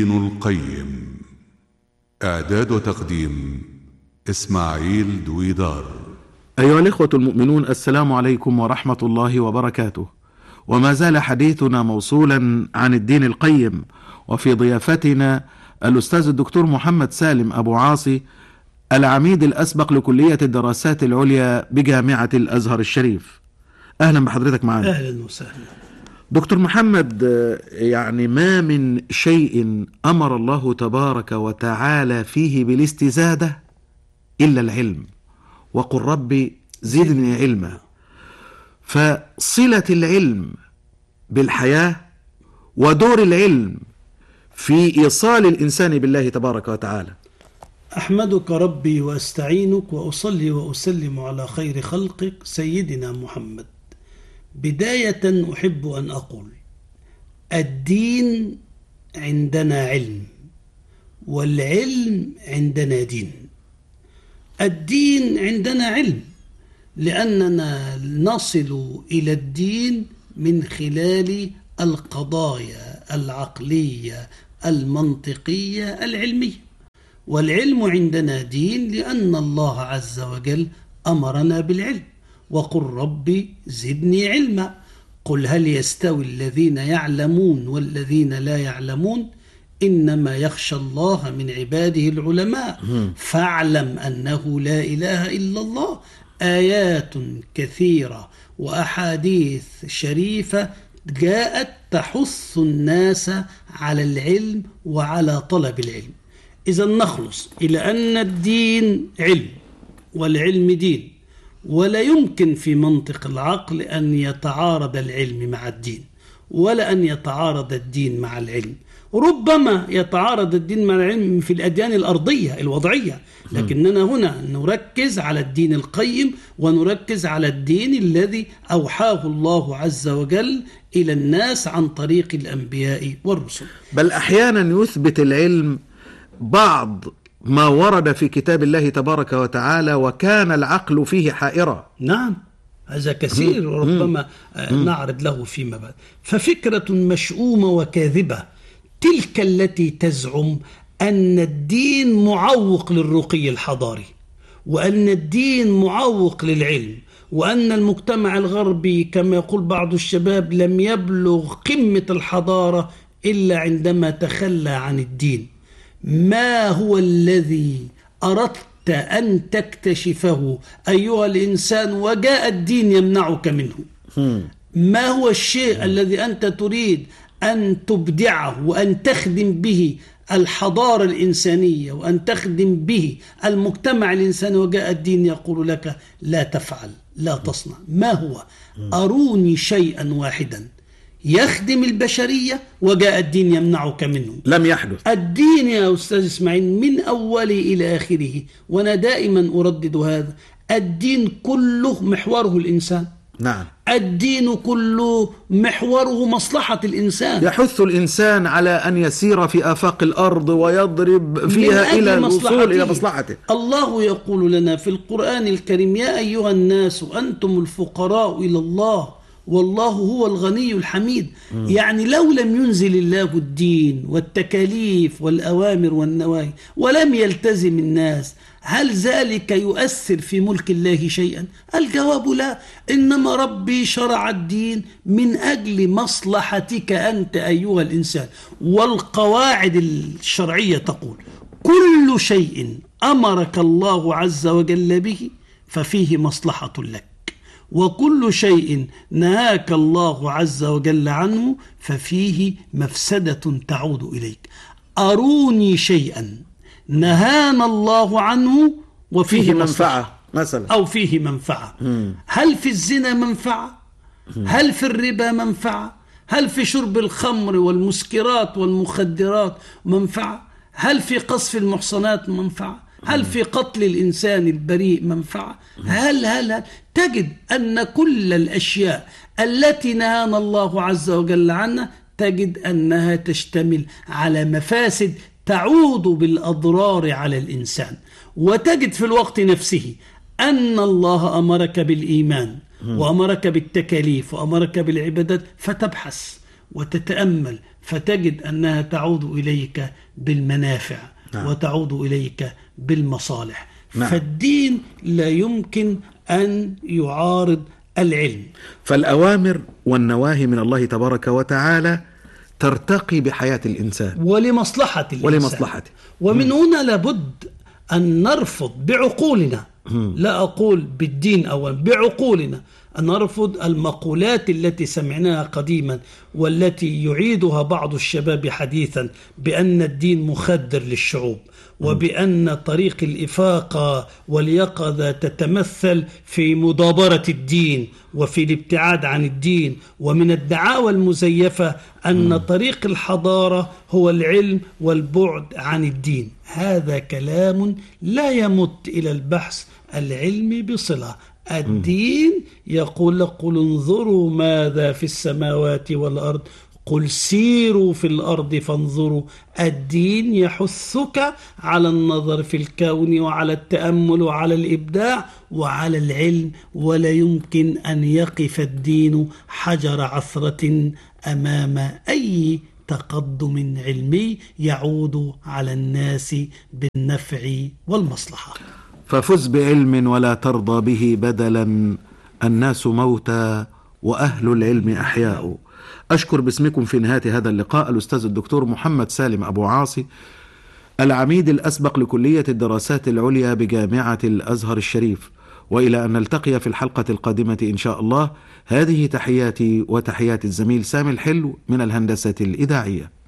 ابن القيم. إعداد وتقديم إسماعيل دويدار. أيها الإخوة المؤمنون، السلام عليكم ورحمة الله وبركاته. وما زال حديثنا موصولا عن الدين القيم، وفي ضيافتنا الأستاذ الدكتور محمد سالم أبو عاصي، العميد الأسبق لكلية الدراسات العليا بجامعة الأزهر الشريف. أهلا بحضرتك معنا. أهلا وسهلا دكتور محمد، يعني ما من شيء أمر الله تبارك وتعالى فيه بالاستزادة إلا العلم، وقل ربي زدني علما. فصلة العلم بالحياة ودور العلم في إيصال الإنسان بالله تبارك وتعالى. أحمدك ربي وأستعينك وأصلي وأسلم على خير خلقك سيدنا محمد. بداية أحب أن أقول الدين عندنا علم، والعلم عندنا دين. الدين عندنا علم لأننا نصل إلى الدين من خلال القضايا العقلية المنطقية العلمية، والعلم عندنا دين لأن الله عز وجل أمرنا بالعلم، وقل ربي زدني علما. قل هل يستوي الذين يعلمون والذين لا يعلمون، إنما يخشى الله من عباده العلماء، فاعلم أنه لا إله إلا الله. آيات كثيرة وأحاديث شريفة جاءت تحث الناس على العلم وعلى طلب العلم. إذا نخلص إلى أن الدين علم والعلم دين، ولا يمكن في منطق العقل أن يتعارض العلم مع الدين، ولا أن يتعارض الدين مع العلم. ربما يتعارض الدين مع العلم في الأديان الأرضية الوضعية، لكننا هنا نركز على الدين القيم، ونركز على الدين الذي أوحاه الله عز وجل إلى الناس عن طريق الأنبياء والرسل. بل أحيانا يثبت العلم بعض ما ورد في كتاب الله تبارك وتعالى وكان العقل فيه حائرا. نعم، هذا كثير، وربما نعرض له فيما بعد. ففكرة مشؤومة وكاذبة تلك التي تزعم أن الدين معوق للرقي الحضاري، وأن الدين معوق للعلم، وأن المجتمع الغربي كما يقول بعض الشباب لم يبلغ قمة الحضارة إلا عندما تخلى عن الدين. ما هو الذي أردت أن تكتشفه أيها الإنسان وجاء الدين يمنعك منه؟ ما هو الشيء الذي أنت تريد أن تبدعه وأن تخدم به الحضارة الإنسانية وأن تخدم به المجتمع الإنساني، وجاء الدين يقول لك لا تفعل، لا تصنع؟ ما هو؟ أروني شيئا واحدا يخدم البشرية وجاء الدين يمنعك منه. لم يحدث. الدين يا أستاذ إسماعيل من أوله إلى آخره، وأنا دائما أردد هذا، الدين كله محوره الإنسان. نعم، الدين كله محوره مصلحة الإنسان، يحث الإنسان على أن يسير في آفاق الأرض ويضرب فيها إلى الوصول إلى مصلحته. الله يقول لنا في القرآن الكريم يا أيها الناس أنتم الفقراء إلى الله والله هو الغني الحميد. يعني لو لم ينزل الله الدين والتكاليف والأوامر والنواهي ولم يلتزم الناس، هل ذلك يؤثر في ملك الله شيئا؟ الجواب لا. إنما ربي شرع الدين من أجل مصلحتك أنت أيها الإنسان. والقواعد الشرعية تقول كل شيء أمرك الله عز وجل به ففيه مصلحة لك، وكل شيء نهاك الله عز وجل عنه ففيه مفسدة تعود إليك. أروني شيئا نهانا الله عنه وفيه منفعة مثلا، أو فيه منفعة. هل في الزنا منفعة؟ هل في الربا منفعة؟ هل في شرب الخمر والمسكرات والمخدرات منفعة؟ هل في قذف المحصنات منفعة؟ هل في قتل الإنسان البريء منفعة؟ هل تجد أن كل الأشياء التي نهانا الله عز وجل عنها تجد أنها تشتمل على مفاسد تعود بالأضرار على الإنسان. وتجد في الوقت نفسه أن الله أمرك بالإيمان وأمرك بالتكاليف وأمرك بالعبادات، فتبحث وتتأمل فتجد أنها تعود إليك بالمنافع وتعود إليك بالمصالح. فالدين لا يمكن أن يعارض العلم. فالأوامر والنواهي من الله تبارك وتعالى ترتقي بحياة الإنسان ولمصلحة الإنسان. ومن هنا لابد أن نرفض بعقولنا، لا أقول بالدين أولا، بعقولنا أن نرفض المقولات التي سمعناها قديما والتي يعيدها بعض الشباب حديثا بأن الدين مخدر للشعوب، وبأن طريق الإفاقة واليقظة تتمثل في مدابرة الدين وفي الابتعاد عن الدين، ومن الدعاوى المزيفة أن طريق الحضارة هو العلم والبعد عن الدين. هذا كلام لا يمت إلى البحث العلمي بصلة. الدين يقول: قل انظروا ماذا في السماوات والأرض، قل سيروا في الأرض فانظروا. الدين يحثك على النظر في الكون وعلى التأمل وعلى الإبداع وعلى العلم، ولا يمكن أن يقف الدين حجر عثرة أمام أي تقدم علمي يعود على الناس بالنفع والمصلحة. ففز بعلم ولا ترضى به بدلا، الناس موتى وأهل العلم أحياء. أشكر باسمكم في نهاية هذا اللقاء الأستاذ الدكتور محمد سالم أبو عاصي، العميد الأسبق لكلية الدراسات العليا بجامعة الأزهر الشريف، وإلى أن نلتقي في الحلقة القادمة إن شاء الله. هذه تحياتي وتحيات الزميل سامي الحلو من الهندسة الإذاعية.